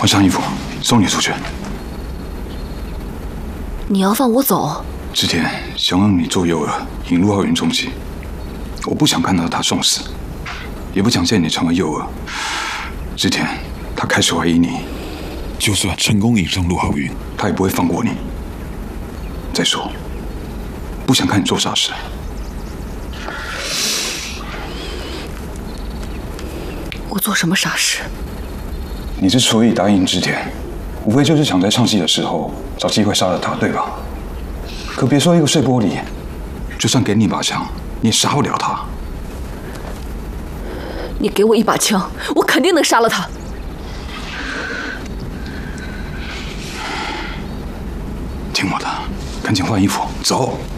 换上衣服，送你出去。 你要放我走？ 之前想让你做诱饵，引陆浩云中计，我不想看到他送死，也不想见你成为诱饵。之前他开始怀疑你， 就算成功引上陆浩云， 他也不会放过你。再说，不想看你做傻事。 我做什么傻事？ 你之所以答应之田，无非就是想在唱戏的时候找机会杀了他，对吧？可别说一个碎玻璃，就算给你一把枪，你也杀不了他。 你给我一把枪，我肯定能杀了他。 听我的，赶紧换衣服，走。